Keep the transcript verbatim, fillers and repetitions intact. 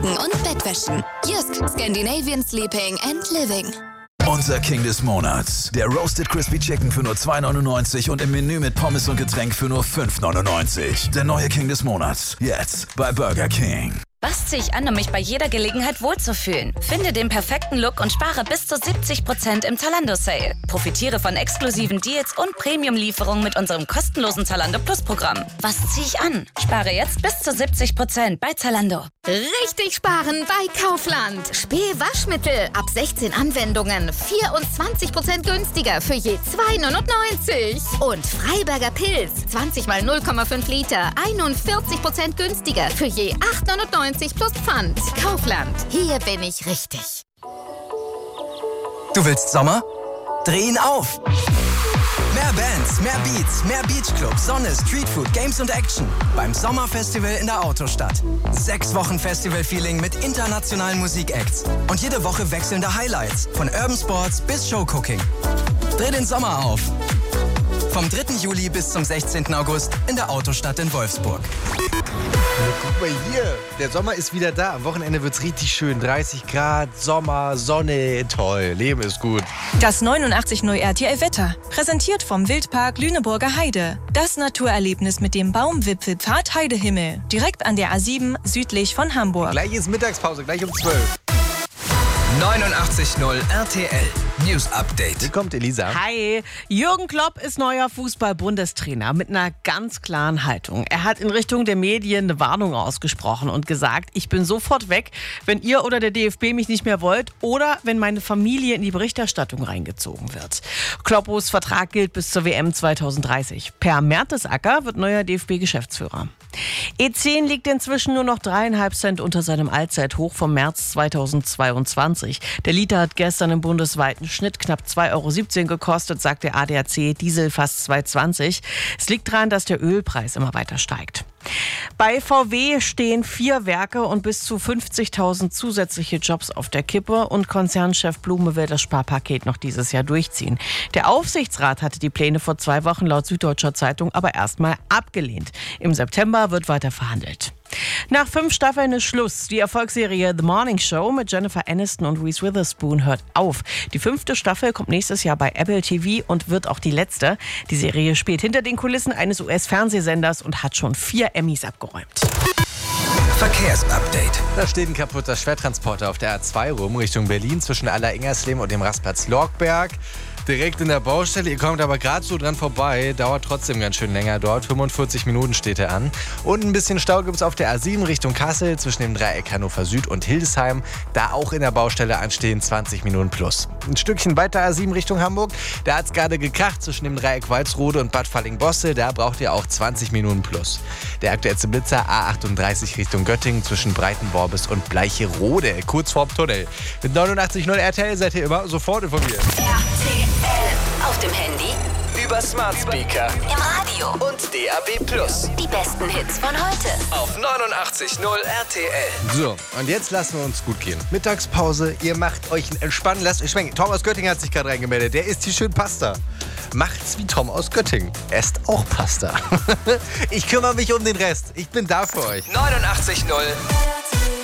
Decken und Bettwäschen. Jysk, Scandinavian Sleeping and Living. Unser King des Monats. Der Roasted Crispy Chicken für nur zwei neunundneunzig und im Menü mit Pommes und Getränk für nur fünf neunundneunzig. Der neue King des Monats. Jetzt bei Burger King. Was ziehe ich an, um mich bei jeder Gelegenheit wohlzufühlen? Finde den perfekten Look und spare bis zu siebzig Prozent im Zalando-Sale. Profitiere von exklusiven Deals und Premium-Lieferungen mit unserem kostenlosen Zalando Plus-Programm. Was ziehe ich an? Spare jetzt bis zu siebzig Prozent bei Zalando. Richtig sparen bei Kaufland. Spee-Waschmittel ab sechzehn Anwendungen. vierundzwanzig Prozent günstiger für je zwei neunundneunzig. Und Freiberger Pilz. zwanzig mal null Komma fünf Liter. einundvierzig Prozent günstiger für je acht neunundneunzig plus Pfand. Kaufland. Hier bin ich richtig. Du willst Sommer? Dreh ihn auf! Mehr Bands, mehr Beats, mehr Beachclub, Sonne, Streetfood, Games und Action. Beim Sommerfestival in der Autostadt. Sechs Wochen Festival-Feeling mit internationalen Musikacts. Und jede Woche wechselnde Highlights. Von Urban Sports bis Showcooking. Dreh den Sommer auf! Vom dritten Juli bis zum sechzehnten August in der Autostadt in Wolfsburg. Guck mal hier, der Sommer ist wieder da. Am Wochenende wird's richtig schön. dreißig Grad, Sommer, Sonne, toll, Leben ist gut. Das neunundachtzig Komma null R T L Wetter. Präsentiert vom Wildpark Lüneburger Heide. Das Naturerlebnis mit dem Baumwipfelpfad Heidehimmel. Direkt an der A sieben südlich von Hamburg. Gleich ist Mittagspause, gleich um zwölf. neunundachtzig Komma null R T L News Update. Hier kommt Elisa. Hi, Jürgen Klopp ist neuer Fußball-Bundestrainer mit einer ganz klaren Haltung. Er hat in Richtung der Medien eine Warnung ausgesprochen und gesagt, ich bin sofort weg, wenn ihr oder der D F B mich nicht mehr wollt oder wenn meine Familie in die Berichterstattung reingezogen wird. Kloppos Vertrag gilt bis zur W M zweitausenddreißig. Per Mertesacker wird neuer D F B-Geschäftsführer. E zehn liegt inzwischen nur noch dreieinhalb Cent unter seinem Allzeithoch vom März zweitausendzweiundzwanzig. Der Liter hat gestern im bundesweiten Schnitt knapp zwei Euro siebzehn gekostet, sagt der A D A C, Diesel fast zwei Euro zwanzig. Es liegt daran, dass der Ölpreis immer weiter steigt. Bei V W stehen vier Werke und bis zu fünfzigtausend zusätzliche Jobs auf der Kippe und Konzernchef Blume will das Sparpaket noch dieses Jahr durchziehen. Der Aufsichtsrat hatte die Pläne vor zwei Wochen laut Süddeutscher Zeitung aber erstmal abgelehnt. Im September wird weiter verhandelt. Nach fünf Staffeln ist Schluss. Die Erfolgsserie The Morning Show mit Jennifer Aniston und Reese Witherspoon hört auf. Die fünfte Staffel kommt nächstes Jahr bei Apple T V und wird auch die letzte. Die Serie spielt hinter den Kulissen eines U S-Fernsehsenders und hat schon vier Emmys abgeräumt. Verkehrsupdate. Da steht ein kaputter Schwertransporter auf der A zwei rum, Richtung Berlin, zwischen Aller-Ingersleben und dem Rastplatz Lorkberg. Direkt in der Baustelle, ihr kommt aber gerade so dran vorbei, dauert trotzdem ganz schön länger dort, fünfundvierzig Minuten steht er an. Und ein bisschen Stau gibt es auf der A sieben Richtung Kassel, zwischen dem Dreieck Hannover Süd und Hildesheim, da auch in der Baustelle anstehen, zwanzig Minuten plus. Ein Stückchen weiter A sieben Richtung Hamburg, da hat es gerade gekracht zwischen dem Dreieck Walsrode und Bad Falling-Bosse, da braucht ihr auch zwanzig Minuten plus. Der aktuellste Blitzer A achtunddreißig Richtung Göttingen zwischen Breitenworbis und Bleicherode, kurz vorm Tunnel. Mit neunundachtzig Komma null R T L seid ihr immer sofort informiert. R T L. Auf dem Handy, Über Smart Speaker im Radio und D A B plus. die besten Hits von heute. Auf neunundachtzig Komma null R T L. So, und jetzt lassen wir uns gut gehen. Mittagspause, ihr macht euch entspannen, lasst euch schmecken. Tom aus Göttingen hat sich gerade reingemeldet, der isst hier schön Pasta. Macht's wie Tom aus Göttingen. Esst auch Pasta. Ich kümmere mich um den Rest. Ich bin da für euch. neunundachtzig Komma null